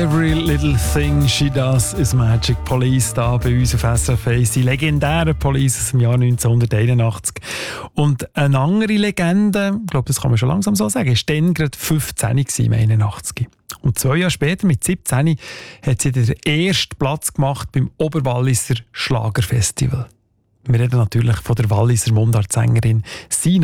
Every Little Thing She Does is Magic. Police da bei uns auf SRF 1. Die legendäre Police aus dem Jahr 1981. Und eine andere Legende, ich glaube, das kann man schon langsam so sagen, war dann gerade 15 im 81. Und 2 Jahre später, mit 17, hat sie den ersten Platz gemacht beim Oberwalliser Schlagerfestival. Wir reden natürlich von der Walliser Mundartsängerin Sina.